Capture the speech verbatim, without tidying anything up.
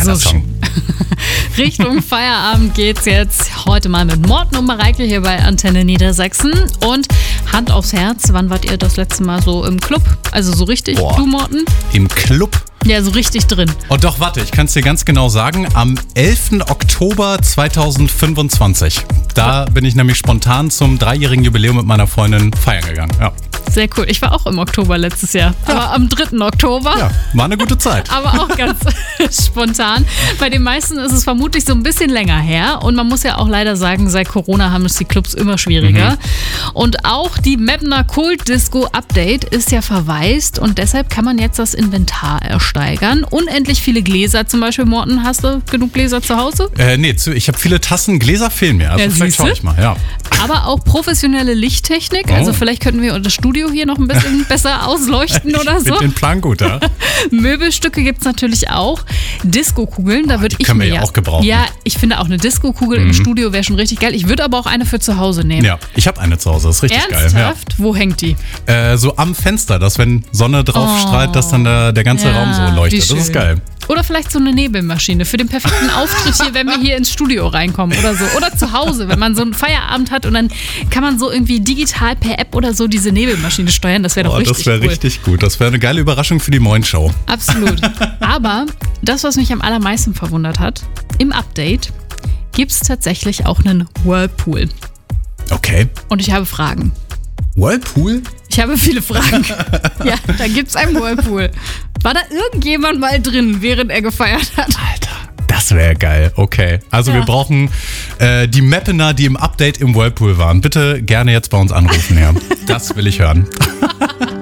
Geiler so Song. Richtung Feierabend geht's jetzt. Heute mal mit Morten und Mareike hier bei Antenne Niedersachsen. Und Hand aufs Herz, wann wart ihr das letzte Mal so im Club? Also so richtig, Boah. du Morten? Im Club? Ja, so richtig drin. Oh doch, warte, ich kann es dir ganz genau sagen. Am elften Oktober zweitausendfünfundzwanzig. Da bin ich nämlich spontan zum dreijährigen Jubiläum mit meiner Freundin feiern gegangen. Ja, Sehr cool. Ich war auch im Oktober letztes Jahr. Aber am dritten Oktober. ja war eine gute Zeit. Aber auch ganz spontan. Bei den meisten ist es vermutlich so ein bisschen länger her. Und man muss ja auch leider sagen, seit Corona haben es die Clubs immer schwieriger. Mhm. Und auch die Mapner Kult Disco Update ist ja verwaist. Und deshalb kann man jetzt das Inventar ersteigern. Unendlich viele Gläser zum Beispiel. Morten, hast du genug Gläser zu Hause? Äh, nee, zu, ich habe viele Tassen, Gläser fehlen mir. Also Ja, vielleicht siehste? schaue ich mal, ja. Aber auch professionelle Lichttechnik. Also Oh. vielleicht könnten wir das Studio hier noch ein bisschen besser ausleuchten oder Ich so. finde den Plan gut, ja. Möbelstücke gibt es natürlich auch. Disco-Kugeln, da würde die ich können wir mir ja auch gebrauchen. Ja, ich finde auch eine Disco-Kugel im Studio wäre schon richtig geil. Ich würde aber auch eine für zu Hause nehmen. Ja, ich habe eine zu Hause, das ist richtig Ernsthaft? Wo hängt die? geil. Ja. Äh, so am Fenster, dass wenn Sonne drauf Oh. strahlt, dass dann der, der ganze Ja, Raum so wie leuchtet. Das ist schön. geil. Oder vielleicht so eine Nebelmaschine für den perfekten Auftritt hier, wenn wir hier ins Studio reinkommen oder so. Oder zu Hause, wenn man so einen Feierabend hat und dann kann man so irgendwie digital per App oder so diese Nebelmaschine steuern. Das wäre doch Oh, richtig das wäre cool. richtig gut. Das wäre eine geile Überraschung für die Moin-Show. Absolut. Aber das, was mich am allermeisten verwundert hat, im Update gibt es tatsächlich auch einen Whirlpool. Okay. Und ich habe Fragen. Whirlpool? Ich habe viele Fragen. Ja, da gibt es einen Whirlpool. War da irgendjemand mal drin, während er gefeiert hat? Alter, das wäre geil. Okay. Also Ja. wir brauchen äh, die Mappener, die im Update im Whirlpool waren. Bitte gerne jetzt bei uns anrufen, ja. Das will ich hören.